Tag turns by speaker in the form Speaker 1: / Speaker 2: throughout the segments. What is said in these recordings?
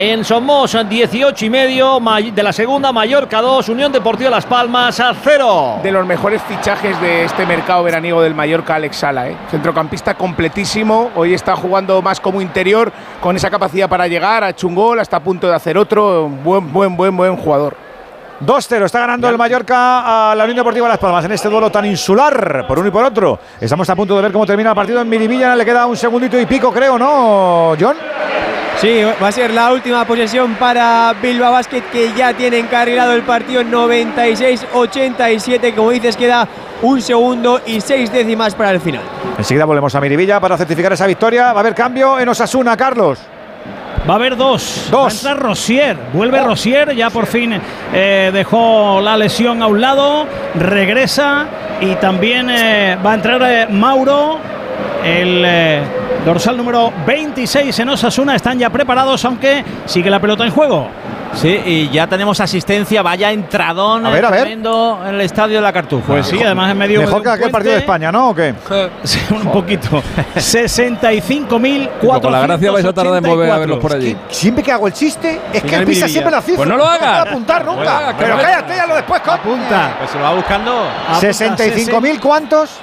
Speaker 1: En Somos, 18:30 de la segunda, Mallorca 2, Unión Deportiva Las Palmas 0.
Speaker 2: De los mejores fichajes de este mercado veraniego del Mallorca, Alex Sala, centrocampista completísimo. Hoy está jugando más como interior, con esa capacidad para llegar, ha hecho un gol, está a punto de hacer otro. Buen jugador.
Speaker 3: 2-0, está ganando el Mallorca a la Unión Deportiva Las Palmas en este duelo tan insular, por uno y por otro. Estamos a punto de ver cómo termina el partido en Miribilla, le queda un segundito y pico, creo, ¿no, John?
Speaker 4: Sí, va a ser la última posesión para Bilbao Basket, que ya tiene encarrilado el partido 96-87. Como dices, queda un segundo y 6 décimas para el final.
Speaker 3: Enseguida volvemos a Miribilla para certificar esa victoria. Va a haber cambio en Osasuna, Carlos.
Speaker 1: Va a haber dos. Va a entrar Rosier. Vuelve Rosier. Ya por fin dejó la lesión a un lado. Regresa. Y también va a entrar Mauro. El dorsal número 26 en Osasuna. Están ya preparados, aunque sigue la pelota en juego.
Speaker 5: Sí, y ya tenemos asistencia. Vaya entradón tremendo en el estadio de la Cartuja.
Speaker 1: Pues sí, además en medio de
Speaker 3: mejor que aquel partido de España, ¿no? ¿O qué?
Speaker 1: Sí, un poquito. 65.484.
Speaker 6: Con la gracia vais a tardar en volver a verlos por allí.
Speaker 3: Siempre que hago el chiste, es que pisa siempre la cifra.
Speaker 6: Pues no lo hagas.
Speaker 3: No puedo apuntar nunca. Pero cállate, ya lo después.
Speaker 1: Apunta.
Speaker 5: Pues se lo va buscando.
Speaker 3: 65.000, ¿cuántos?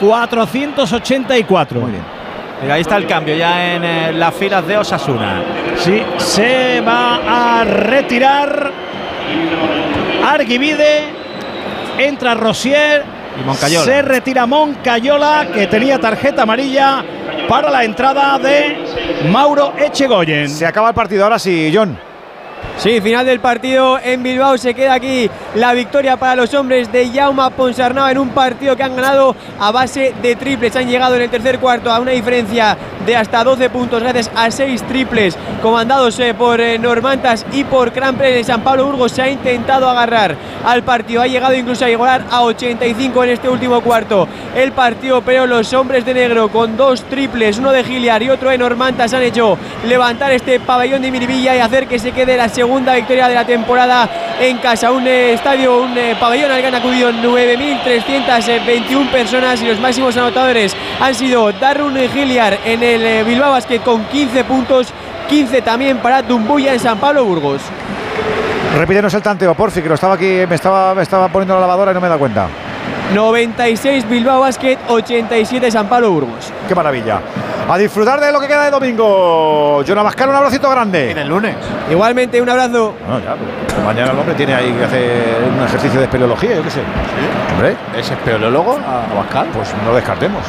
Speaker 1: 484.
Speaker 3: Muy bien.
Speaker 5: Mira, ahí está el cambio ya en las filas de Osasuna.
Speaker 1: Sí, se va a retirar Arguibide, entra Rosier
Speaker 5: y Moncayola.
Speaker 1: Se retira Moncayola, que tenía tarjeta amarilla para la entrada de Mauro Echegoyen.
Speaker 3: Se acaba el partido, ahora sí, John.
Speaker 4: Sí, final del partido en Bilbao. Se queda aquí la victoria para los hombres de Jaume Ponsarnau en un partido que han ganado a base de triples. Han llegado en el tercer cuarto a una diferencia de hasta 12 puntos gracias a 6 triples comandados por Normantas y por Crampler. En San Pablo Burgos se ha intentado agarrar al partido, ha llegado incluso a igualar a 85 en este último cuarto el partido, pero los hombres de negro con 2 triples, uno de Giliar y otro de Normantas, han hecho levantar este pabellón de Miribilla y hacer que se quede la segunda victoria de la temporada en casa. Un estadio, un pabellón al que han acudido 9.321 personas, y los máximos anotadores han sido Darun Giliar en el Bilbao Basket con 15 puntos, 15 también para Dumbuya en San Pablo Burgos.
Speaker 3: Repítenos el tanteo, porfi, que lo estaba aquí, me estaba poniendo la lavadora y no me he dado cuenta.
Speaker 4: 96 Bilbao Basket, 87 San Pablo Burgos.
Speaker 3: Qué maravilla. A disfrutar de lo que queda de domingo. John Abascal, un abracito grande.
Speaker 2: Y del lunes.
Speaker 4: Igualmente, un abrazo.
Speaker 3: Bueno, ya, pero mañana el hombre tiene ahí que hacer un ejercicio de espeleología, yo qué sé. ¿Sí? Hombre.
Speaker 2: ¿Es espeleólogo, Abascal?
Speaker 3: Pues no lo descartemos.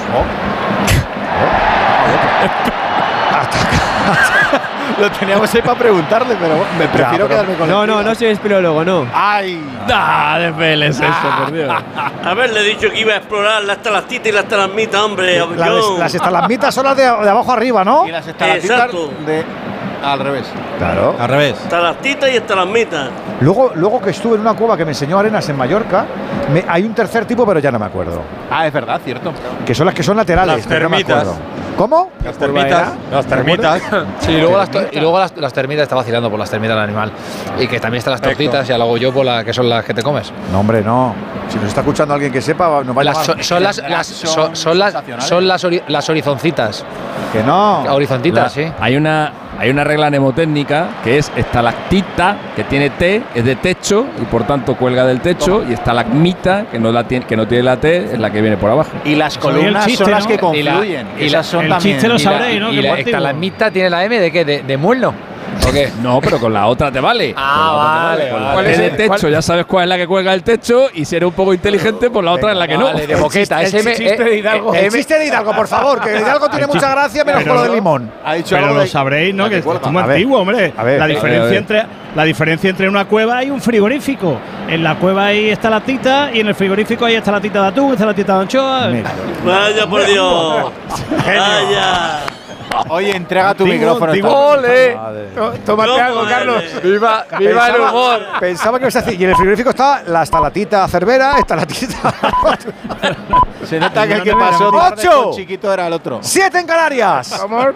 Speaker 2: Lo teníamos ahí para preguntarle, pero me prefiero quedarme con
Speaker 4: No soy espeleólogo, no.
Speaker 2: ¡Ay!
Speaker 6: Desveles eso, por Dios.
Speaker 7: Haberle dicho que iba a explorar la estalactita y la estalagmita, hombre.
Speaker 3: Las estalagmitas son las de abajo arriba, ¿no?
Speaker 2: Y las estalactitas al revés.
Speaker 3: Claro.
Speaker 5: Al revés.
Speaker 7: Estalactita y estalagmita.
Speaker 3: Luego que estuve en una cueva que me enseñó Arenas en Mallorca, hay un tercer tipo, pero ya no me acuerdo.
Speaker 2: Ah, es verdad, cierto.
Speaker 3: Que son las que son laterales.
Speaker 6: Las termitas.
Speaker 3: No me acuerdo. ¿Cómo?
Speaker 6: Las termitas. Las termitas.
Speaker 8: Sí, y luego las termitas, está vacilando por las termitas del animal. Y que también están las tortitas, y luego yo por la que son las que te comes.
Speaker 3: No, hombre, no. Si nos está escuchando alguien que sepa, nos va a llamar.
Speaker 8: Son las horizoncitas.
Speaker 3: Que no.
Speaker 8: Horizontitas, sí.
Speaker 6: Hay una regla mnemotécnica que es estalactita, que tiene T, es de techo y por tanto cuelga del techo, y estalagmita, que no tiene la T, es la que viene por abajo.
Speaker 2: Y las columnas
Speaker 1: chiste,
Speaker 2: son las
Speaker 1: ¿no?
Speaker 2: que confluyen.
Speaker 8: Y las
Speaker 2: son
Speaker 1: el
Speaker 2: también.
Speaker 1: chiste lo sabréis, ¿no?
Speaker 8: Y la estalagmita tiene la M de qué, de muelo. ¿O qué?
Speaker 6: No, pero con la otra te vale.
Speaker 8: Vale.
Speaker 6: Con la T de techo, ya sabes cuál es la que cuelga el techo, y si eres un poco inteligente, pues la otra es la que no.
Speaker 8: Vale, de boqueta.
Speaker 3: El chiste de Hidalgo. El chiste de Hidalgo, por favor, que Hidalgo tiene mucha gracia, menos con lo de limón.
Speaker 2: Ha dicho
Speaker 1: Pero
Speaker 2: algo
Speaker 1: lo
Speaker 2: de-
Speaker 1: sabréis, ¿no? Que es muy
Speaker 3: A ver,
Speaker 1: antiguo, hombre.
Speaker 3: a ver.
Speaker 1: La diferencia entre una cueva y un frigorífico. En la cueva ahí está la tita, y en el frigorífico ahí está la tita de atún, está la tita de anchoa.
Speaker 7: Vaya por Dios. Vaya.
Speaker 2: Oye, entrega tu
Speaker 1: Antiguo,
Speaker 2: micrófono.
Speaker 1: antiguo.
Speaker 3: ¡Ole!
Speaker 2: Tómate algo, Carlos.
Speaker 8: ¡Viva el humor!
Speaker 3: Pensaba que ibas a decir. Y en el frigorífico está la estalatita Cervera, estalatita.
Speaker 2: Se nota que el que
Speaker 1: No,
Speaker 2: pasó tarde
Speaker 3: 8.
Speaker 2: con chiquito era el otro.
Speaker 3: 7 en Canarias.
Speaker 2: Amor.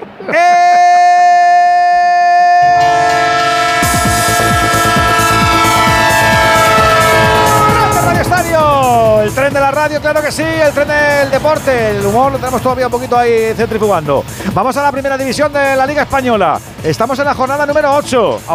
Speaker 3: Radio Estadio, el tren de la la radio, claro que sí, el tren del deporte, el humor lo tenemos todavía un poquito ahí centrifugando. Vamos a la primera división de la Liga Española. Estamos en la jornada número 8.